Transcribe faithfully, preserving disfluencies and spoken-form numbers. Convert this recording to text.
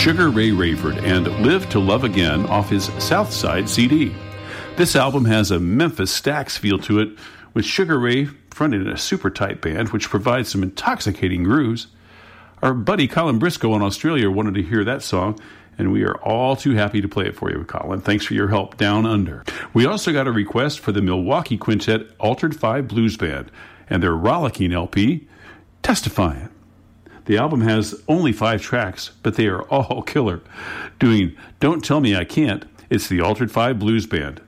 Sugar Ray Rayford and Live to Love Again off his Southside C D. This album has a Memphis Stax feel to it, with Sugar Ray fronted in a super tight band, which provides some intoxicating grooves. Our buddy Colin Briscoe in Australia wanted to hear that song, and we are all too happy to play it for you, Colin. Thanks for your help down under. We also got a request for the Milwaukee Quintet Altered Five Blues Band and their rollicking L P, Testifying. The album has only five tracks, but they are all killer. Doing Don't Tell Me I Can't, it's the Altered Five Blues Band.